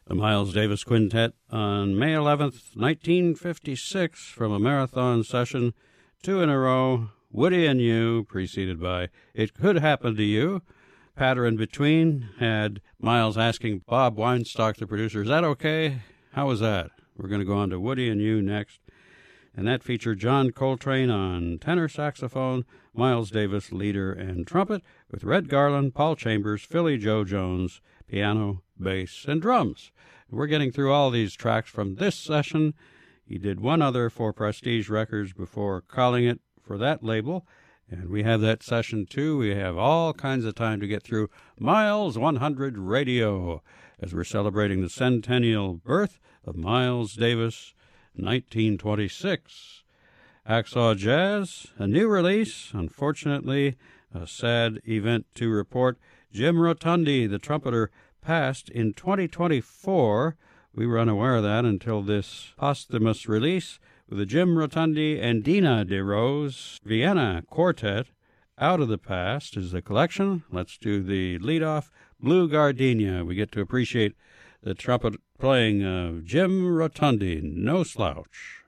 The Miles Davis Quintet on May 11th, 1956, from a marathon session, 2 in a row, Woody and You, preceded by It Could Happen to You. Patter in between had Miles asking Bob Weinstock, the producer, is that okay? How was that? We're going to go on to Woody and You next. And that featured John Coltrane on tenor saxophone, Miles Davis leader and trumpet, with Red Garland, Paul Chambers, Philly Joe Jones, piano, bass, and drums. We're getting through all these tracks from this session. He did one other for Prestige Records before calling it for that label, and we have that session too. We have all kinds of time to get through Miles 100 Radio as we're celebrating the centennial birth of Miles Davis, 1926. Hacksaw Jazz, a new release, unfortunately a sad event to report. Jim Rotundi, the trumpeter, passed in 2024. We were unaware of that until this posthumous release with the Jim Rotundi and Dina DeRose Vienna Quartet. Out of the Past is the collection. Let's do the lead-off, Blue Gardenia. We get to appreciate the trumpet playing of Jim Rotundi, no slouch.